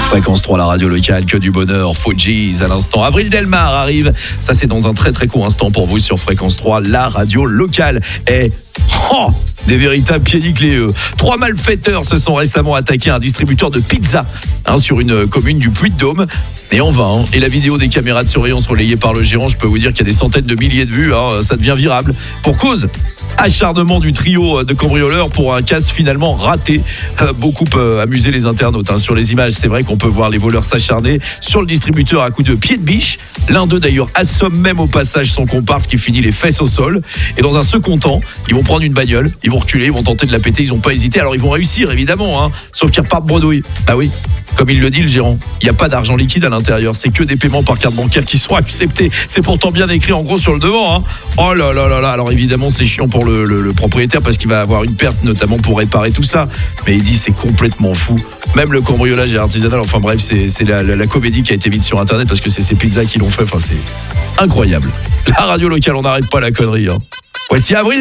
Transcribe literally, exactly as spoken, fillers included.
Fréquence trois, la radio locale, que du bonheur. Fujis à l'instant. Avril Delmar arrive. Ça, c'est dans un très très court instant pour vous sur Fréquence trois, la radio locale. Et oh, des véritables pieds nickelés. Trois malfaiteurs se sont récemment attaqués à un distributeur de pizza hein, sur une commune du Puy-de-Dôme. Et en vain. Et la vidéo des caméras de surveillance relayée par le gérant, je peux vous dire qu'il y a des centaines de milliers de vues. Hein, ça devient virable. Pour cause, acharnement du trio de cambrioleurs pour un casse finalement raté. Euh, beaucoup euh, amusé les internautes. Hein. Sur les images, c'est vrai qu'on peut voir les voleurs s'acharner sur le distributeur à coups de pied de biche. L'un d'eux d'ailleurs assomme même au passage son comparse qui finit les fesses au sol. Et dans un second temps, ils vont prendre une bagnole, ils vont reculer, ils vont tenter de la péter, ils n'ont pas hésité. Alors ils vont réussir évidemment, hein, sauf qu'ils repartent bredouille. Ah oui, comme il le dit le gérant, il n'y a pas d'argent liquide à l'intérieur, c'est que des paiements par carte bancaire qui sont acceptés. C'est pourtant bien écrit en gros sur le devant. Hein. Oh là là là là. Alors évidemment c'est chiant pour le, le, le propriétaire parce qu'il va avoir une perte notamment pour réparer tout ça. Mais il dit c'est complètement fou. Même le cambriolage est artisanal. Enfin bref, c'est, c'est la, la, la comédie qui a été mise sur internet parce que c'est ces pizzas qui l'ont fait. Enfin c'est incroyable. La radio locale, on n'arrête pas la connerie. Hein. Voici Avril.